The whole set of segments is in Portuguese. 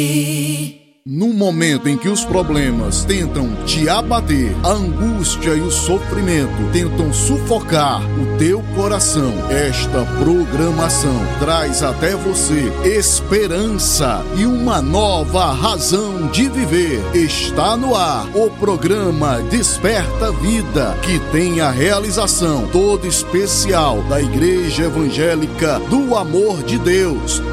No momento em que os problemas tentam te abater, a angústia e o sofrimento tentam sufocar o teu coração, esta programação traz até você esperança e uma nova razão de viver. Está no ar o programa Desperta Vida, que tem a realização toda especial da Igreja Evangélica do Amor de Deus.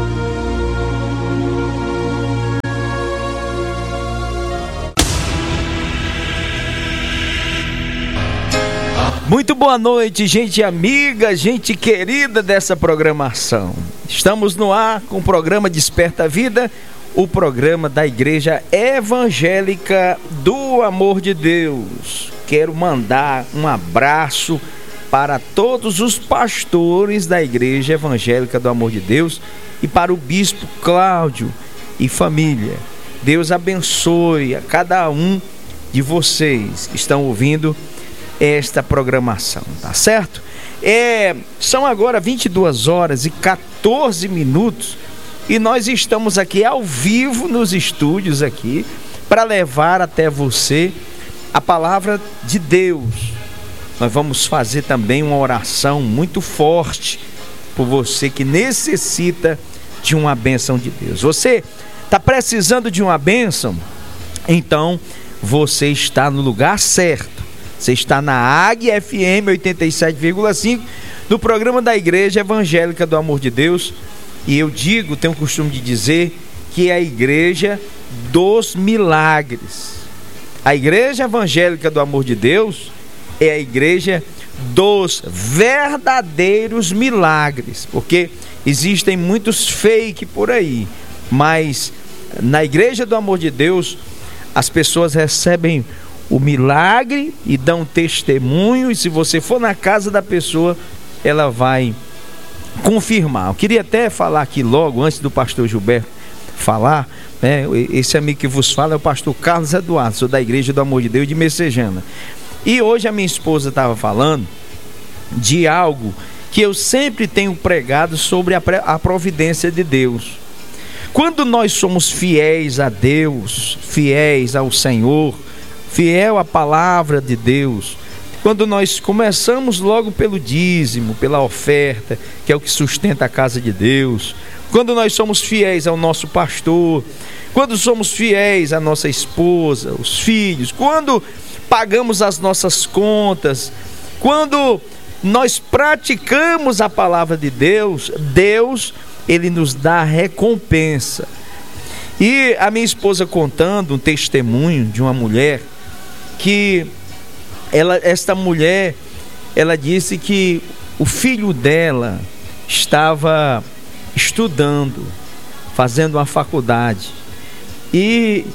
Muito boa noite, gente amiga, gente querida dessa programação. Estamos no ar com o programa Desperta Vida, o programa da Igreja Evangélica do Amor de Deus. Quero mandar um abraço para todos os pastores da Igreja Evangélica do Amor de Deus e para o Bispo Cláudio e família. Deus abençoe a cada um de vocês que estão ouvindo esta programação, tá certo? São agora 22 horas e 14 minutos e nós estamos aqui ao vivo nos estúdios aqui para levar até você a palavra de Deus. Nós vamos fazer também uma oração muito forte por você que necessita de uma bênção de Deus. Você está precisando de uma bênção? Então você está no lugar certo. Você está na Águia FM 87,5, no programa da Igreja Evangélica do Amor de Deus. E eu tenho o costume de dizer que é a Igreja dos Milagres. A Igreja Evangélica do Amor de Deus é a Igreja dos verdadeiros milagres, porque existem muitos fake por aí, mas na Igreja do Amor de Deus as pessoas recebem o milagre e dão testemunho, e se você for na casa da pessoa, ela vai confirmar. Eu queria até falar aqui logo, antes do pastor Gilberto falar, né? Esse amigo que vos fala é o pastor Carlos Eduardo, sou da Igreja do Amor de Deus de Messejana. E hoje a minha esposa estava falando de algo que eu sempre tenho pregado sobre a providência de Deus. Quando nós somos fiéis a Deus, fiéis ao Senhor, fiel à palavra de Deus, quando nós começamos logo pelo dízimo, pela oferta, que é o que sustenta a casa de Deus, quando nós somos fiéis ao nosso pastor, quando somos fiéis à nossa esposa, os filhos, quando pagamos as nossas contas, quando nós praticamos a palavra de Deus, Ele nos dá a recompensa. E a minha esposa contando um testemunho de uma mulher que esta mulher, ela disse que o filho dela estava estudando, fazendo uma faculdade, e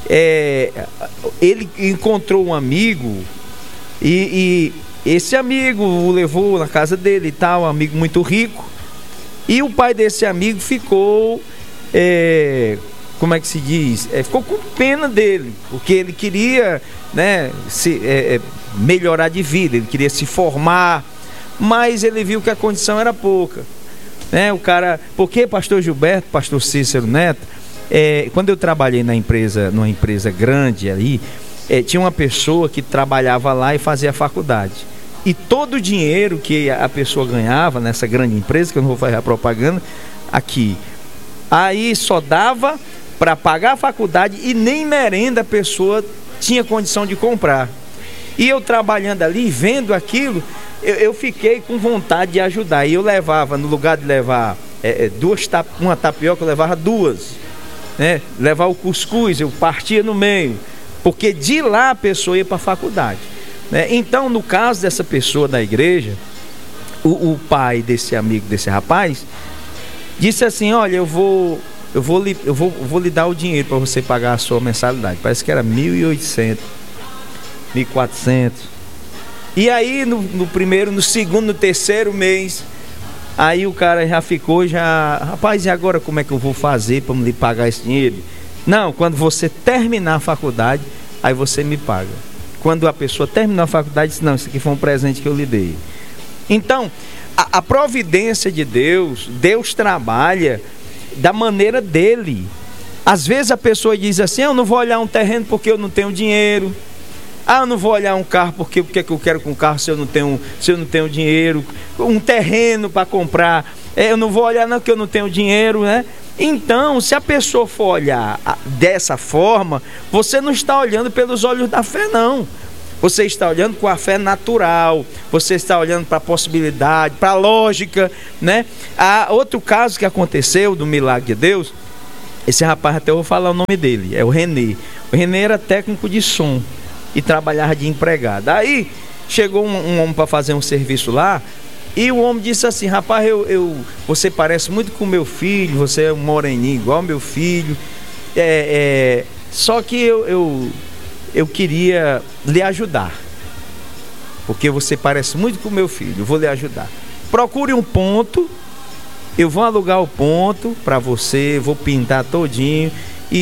ele encontrou um amigo e esse amigo o levou na casa dele e tal, um amigo muito rico, e o pai desse amigo ficou como é que se diz? Ficou com pena dele, porque ele queria, né, melhorar de vida, ele queria se formar, mas ele viu que a condição era pouca, né? O cara, porque pastor Gilberto, pastor Cícero Neto, quando eu trabalhei numa empresa grande ali, tinha uma pessoa que trabalhava lá e fazia faculdade, e todo o dinheiro que a pessoa ganhava nessa grande empresa, que eu não vou fazer a propaganda aqui, aí só dava para pagar a faculdade e nem merenda a pessoa tinha condição de comprar. E eu trabalhando ali, vendo aquilo, eu fiquei com vontade de ajudar. E eu levava, no lugar de levar uma tapioca, eu levava duas, né? Levar o cuscuz, eu partia no meio, porque de lá a pessoa ia para a faculdade, né? Então, no caso dessa pessoa da igreja, o pai desse amigo, desse rapaz, disse assim: olha, eu vou lhe dar o dinheiro para você pagar a sua mensalidade. Parece que era 1.800, 1.400. E aí no primeiro, no segundo, no terceiro mês, aí o cara já ficou, rapaz, e agora como é que eu vou fazer para me pagar esse dinheiro? Não, quando você terminar a faculdade, aí você me paga. Quando a pessoa terminou a faculdade, disse: não, isso aqui foi um presente que eu lhe dei. Então, a providência de Deus, Deus trabalha da maneira dele. Às vezes a pessoa diz assim: eu não vou olhar um terreno porque eu não tenho dinheiro. Eu não vou olhar um carro porque o que é que eu quero com o carro se eu não tenho dinheiro. Um terreno para comprar, eu não vou olhar não porque eu não tenho dinheiro, né? Então, se a pessoa for olhar dessa forma, você não está olhando pelos olhos da fé, não. Você está olhando com a fé natural, você está olhando para a possibilidade, para a lógica, né? Há outro caso que aconteceu do milagre de Deus. Esse rapaz, até eu vou falar o nome dele, é o Renê. O Renê era técnico de som e trabalhava de empregado. Aí chegou um homem para fazer um serviço lá, e o homem disse assim: rapaz, você parece muito com meu filho, você é um moreninho igual meu filho, só que eu queria lhe ajudar, porque você parece muito com meu filho, eu vou lhe ajudar. Procure um ponto, eu vou alugar o ponto para você, vou pintar todinho,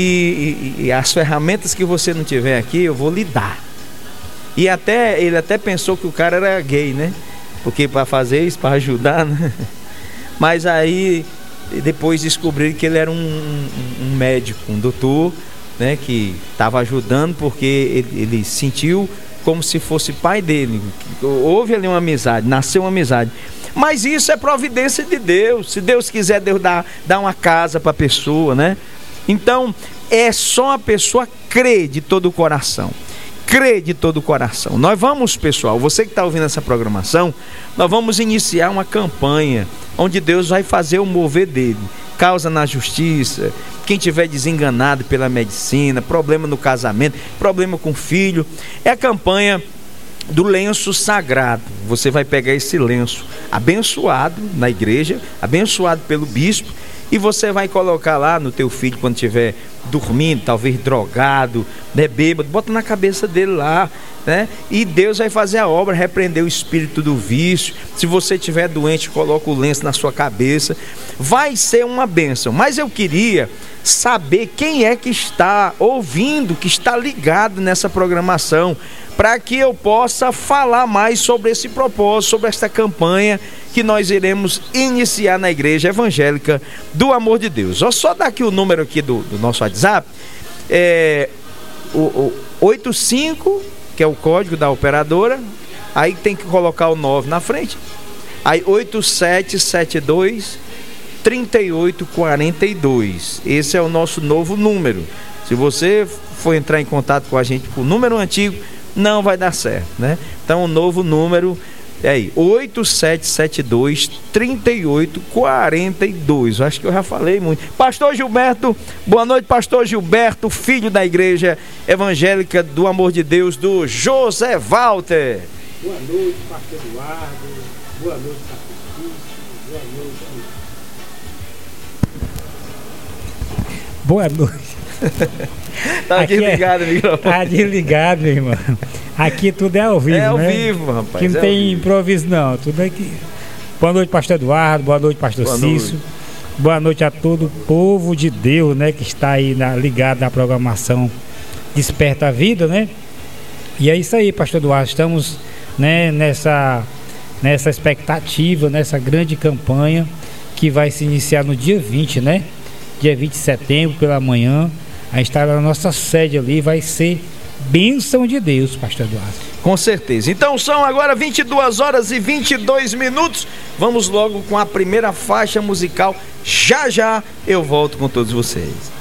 e as ferramentas que você não tiver aqui, eu vou lhe dar. E ele até pensou que o cara era gay, né? Porque para fazer isso, para ajudar, né? Mas aí depois descobriram que ele era um médico, um doutor, né? Que estava ajudando porque ele sentiu como se fosse pai dele. Houve ali uma amizade, nasceu uma amizade. Mas isso é providência de Deus. Se Deus quiser, Deus dá uma casa para a pessoa, né? Então, é só a pessoa crer de todo o coração. Crer de todo o coração. Nós vamos, pessoal, você que está ouvindo essa programação, nós vamos iniciar uma campanha onde Deus vai fazer o mover dele. Causa na justiça, quem tiver desenganado pela medicina, problema no casamento, problema com o filho. É a campanha do lenço sagrado. Você vai pegar esse lenço abençoado na igreja, abençoado pelo bispo, e você vai colocar lá no teu filho quando estiver dormindo, talvez drogado, né, bêbado, bota na cabeça dele lá, né? E Deus vai fazer a obra, repreender o espírito do vício. Se você estiver doente, coloca o lenço na sua cabeça. Vai ser uma bênção. Mas eu queria saber quem é que está ouvindo, que está ligado nessa programação, para que eu possa falar mais sobre esse propósito, sobre esta campanha que nós iremos iniciar na Igreja Evangélica do Amor de Deus. Ó, só dar aqui o número aqui do nosso WhatsApp, o 85, que é o código da operadora, aí tem que colocar o 9 na frente, aí 8772 3842. Esse é o nosso novo número. Se você for entrar em contato com a gente com o número antigo, não vai dar certo, né? Então o novo número é aí, 8772 3842. Acho que eu já falei muito. Pastor Gilberto, boa noite, pastor Gilberto, filho da Igreja Evangélica do Amor de Deus, do José Walter. Boa noite, pastor Eduardo. Boa noite, pastor Cício. Boa noite. Boa noite. Tá desligado, Tá desligado, meu irmão. Aqui tudo é ao vivo, né? É ao vivo, rapaz. Aqui não tem improviso, não. Tudo aqui. Boa noite, pastor Eduardo. Boa noite, pastor Cício. Boa noite a todo o povo de Deus, né? Que está aí ligado na programação Desperta a Vida, né? E é isso aí, pastor Eduardo. Estamos, né, nessa expectativa, nessa grande campanha que vai se iniciar no dia 20, né? Dia 20 de setembro, pela manhã. A gente está na nossa sede ali, vai ser bênção de Deus, pastor Eduardo. Com certeza. Então são agora 22 horas e 22 minutos. Vamos logo com a primeira faixa musical. Já já eu volto com todos vocês.